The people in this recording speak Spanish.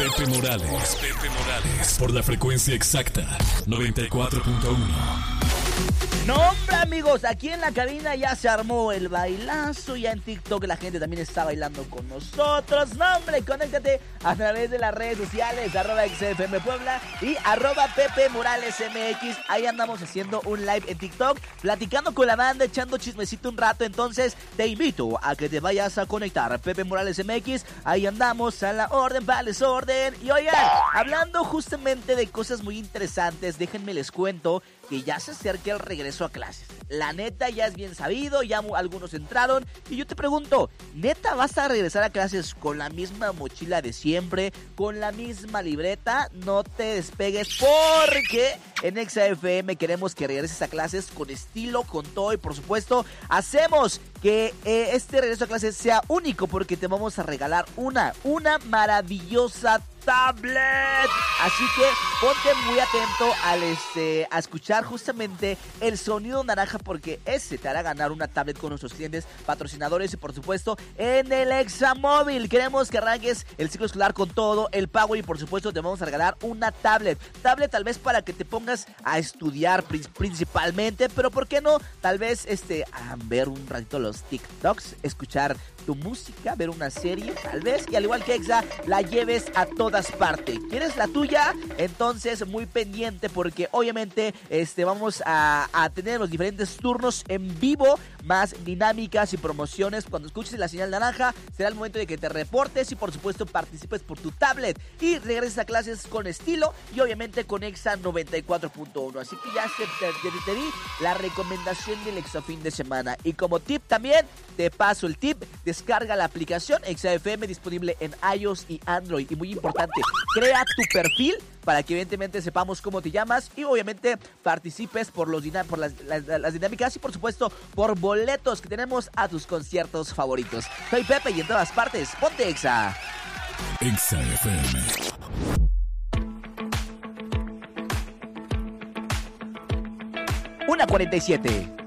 Pepe Morales. Por la frecuencia exacta, 94.1. No, hombre, amigos, aquí en la cabina ya se armó el bailazo. Ya en TikTok la gente también está bailando con nosotros. No, hombre, conéctate a través de las redes sociales, @XFM Puebla y @Pepe Morales MX. Ahí andamos haciendo un live en TikTok, platicando con la banda, echando chismecito un rato. Entonces te invito a que te vayas a conectar. Pepe Morales MX, ahí andamos a la orden, vales orden. Y oigan, hablando justamente de cosas muy interesantes, déjenme les cuento que ya se acerca el regreso a clases. La neta ya es bien sabido, ya algunos entraron. Y yo te pregunto, ¿neta vas a regresar a clases con la misma mochila de siempre? ¿Con la misma libreta? No te despegues porque en XFM queremos que regreses a clases con estilo, con todo. Y por supuesto, hacemos que este regreso a clases sea único porque te vamos a regalar una maravillosa tablet. Así que ponte muy atento a escuchar justamente el sonido naranja porque ese te hará ganar una tablet con nuestros clientes patrocinadores y por supuesto en el Examóvil. Queremos que arranques el ciclo escolar con todo el power y por supuesto te vamos a regalar una tablet tal vez para que te pongas a estudiar principalmente, pero por qué no, tal vez a ver un ratito los TikToks, escuchar tu música, ver una serie, tal vez, y al igual que Exa, la lleves a todas partes. ¿Quieres la tuya? Entonces, muy pendiente porque obviamente vamos a tener los diferentes turnos en vivo, más dinámicas y promociones. Cuando escuches la señal naranja, será el momento de que te reportes y por supuesto participes por tu tablet y regreses a clases con estilo y obviamente con Exa 94.1. Así que ya te di la recomendación del Exa fin de semana. Y como tip también, te paso el tip. Descarga la aplicación XFM disponible en iOS y Android. Y muy importante, crea tu perfil para que evidentemente sepamos cómo te llamas y obviamente participes por las dinámicas y por supuesto por boletos que tenemos a tus conciertos favoritos. Soy Pepe y en todas partes, ponte Exa. Exa FM. 1:47.